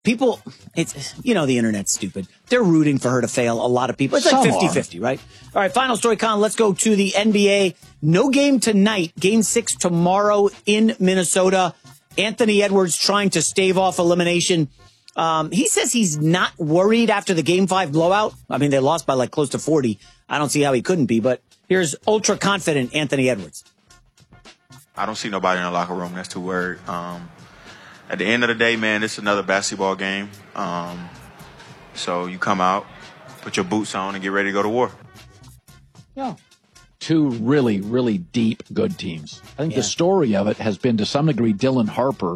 people, it's, the internet's stupid. They're rooting for her to fail. A lot of people. It's like 50-50, right? All right, final story, Colin. Let's go to the NBA. No game tonight. Game 6 tomorrow in Minnesota. Anthony Edwards trying to stave off elimination. He says he's not worried after the Game 5 blowout. I mean, they lost by close to 40. I don't see how he couldn't be, but here's ultra confident Anthony Edwards. I don't see nobody in the locker room that's too worried. At the end of the day, man, it's another basketball game. So you come out, put your boots on, and get ready to go to war. Yeah. Two really, really deep, good teams. I think the story of it has been, to some degree, Dylan Harper,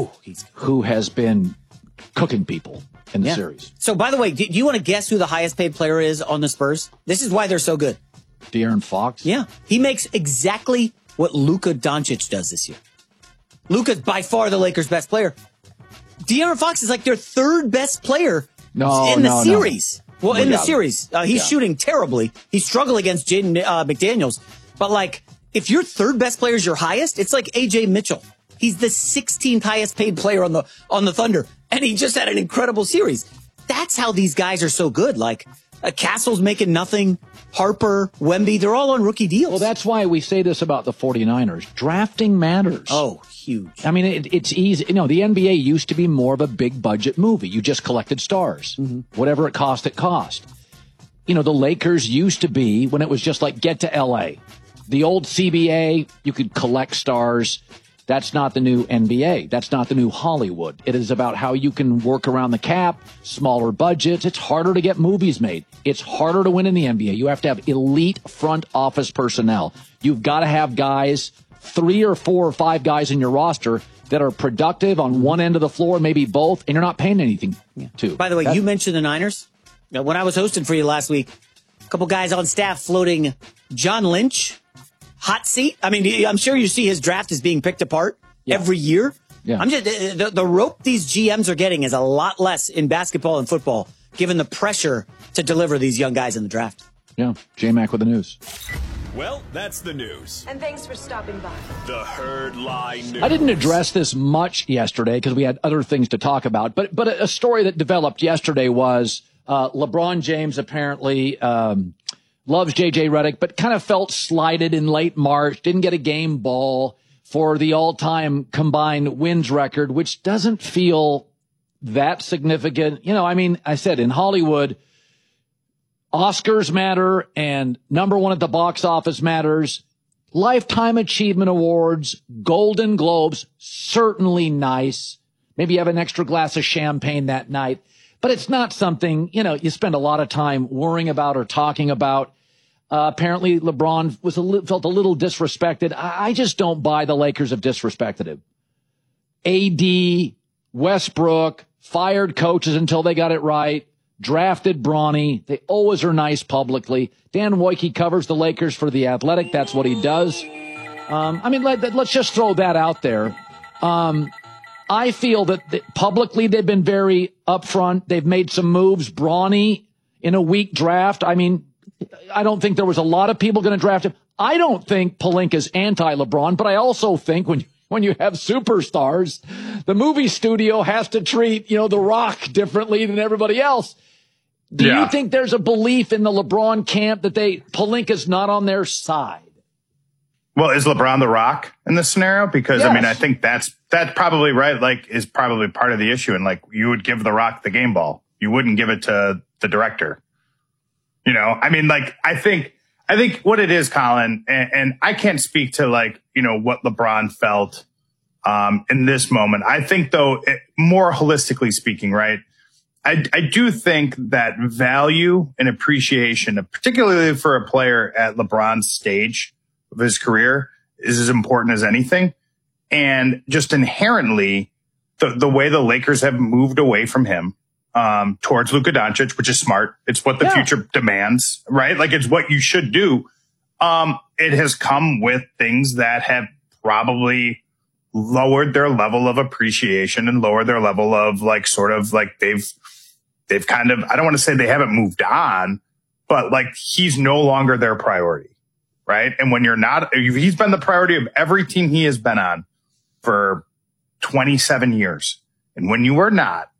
who has been cooking people in the series. So, by the way, do you want to guess who the highest paid player is on the Spurs? This is why they're so good. De'Aaron Fox? Yeah. He makes exactly what Luka Doncic does this year. Luka's by far the Lakers' best player. De'Aaron Fox is their third best player in the series. Well, in the series, he's shooting terribly. He's struggling against Jaden McDaniels. But, if your third best player is your highest, it's like A.J. Mitchell. He's the 16th highest paid player on the Thunder, and he just had an incredible series. That's how these guys are so good. Castle's making nothing. Harper, Wemby, they're all on rookie deals. Well, that's why we say this about the 49ers. Drafting matters. Oh, huge. I mean, it's easy. The NBA used to be more of a big budget movie. You just collected stars. Mm-hmm. Whatever it cost, it cost. The Lakers used to be, when it was just get to L.A. The old CBA, you could collect stars. That's not the new NBA. That's not the new Hollywood. It is about how you can work around the cap, smaller budgets. It's harder to get movies made. It's harder to win in the NBA. You have to have elite front office personnel. You've got to have guys, 3 or 4 or 5 guys in your roster that are productive on one end of the floor, maybe both, and you're not paying anything to. By the way, you mentioned the Niners. When I was hosting for you last week, a couple guys on staff floating John Lynch. Hot seat. I mean, I'm sure you see his draft is being picked apart every year. Yeah. I'm just the rope these GMs are getting is a lot less in basketball and football, given the pressure to deliver these young guys in the draft. Yeah. J-Mac with the news. Well, that's the news. And thanks for stopping by. The Herd Lie News. I didn't address this much yesterday because we had other things to talk about. But a story that developed yesterday was LeBron James apparently loves J.J. Redick, but kind of felt slighted in late March, didn't get a game ball for the all-time combined wins record, which doesn't feel that significant. I said in Hollywood, Oscars matter and number one at the box office matters. Lifetime Achievement Awards, Golden Globes, certainly nice. Maybe you have an extra glass of champagne that night, but it's not something, you spend a lot of time worrying about or talking about. Apparently LeBron felt a little disrespected. I just don't buy the Lakers have disrespected him. AD, Westbrook, fired coaches until they got it right, drafted Bronny. They always are nice publicly. Dan Wojcicki covers the Lakers for The Athletic. That's what he does. Let's just throw that out there. I feel that publicly they've been very upfront. They've made some moves. Bronny in a weak draft. I don't think there was a lot of people going to draft him. I don't think Pelinka's anti-LeBron, but I also think when you have superstars, the movie studio has to treat, The Rock differently than everybody else. Do you think there's a belief in the LeBron camp that Pelinka's not on their side? Well, is LeBron The Rock in this scenario? Because, yes. I think that's probably right. Is probably part of the issue. And you would give The Rock the game ball. You wouldn't give it to the director. I think what it is, Colin, and I can't speak to what LeBron felt, in this moment. I think though, more holistically speaking, right? I do think that value and appreciation, particularly for a player at LeBron's stage of his career, is as important as anything. And just inherently, the way the Lakers have moved away from him, towards Luka Doncic, which is smart. It's what the future demands, right? It's what you should do. It has come with things that have probably lowered their level of appreciation and lowered their level of they've kind of, I don't want to say they haven't moved on, but he's no longer their priority, right? And when he's been the priority of every team he has been on for 27 years. And when you are not,